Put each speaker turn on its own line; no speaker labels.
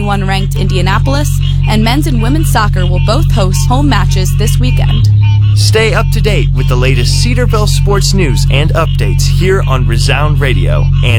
21 ranked Indianapolis, and men's and women's soccer will both host home matches this weekend.
Stay up to date with the latest Cedarville sports news and updates here on Resound Radio and